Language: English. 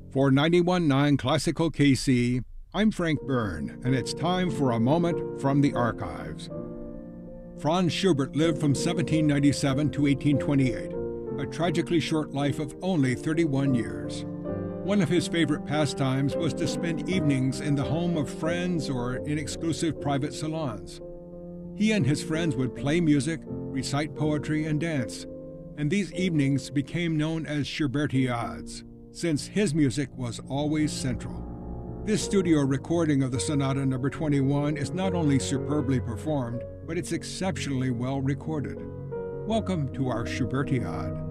For 91.9 Classical KC, I'm Frank Byrne, and it's time for a moment from the archives. Franz Schubert lived from 1797 to 1828, a tragically short life of only 31 years. One of his favorite pastimes was to spend evenings in the home of friends or in exclusive private salons. He and his friends would play music, recite poetry, and dance, and these evenings became known as Schubertiades, since his music was always central. This studio recording of the Sonata No. 21 is not only superbly performed, but it's exceptionally well recorded. Welcome to our Schubertiade.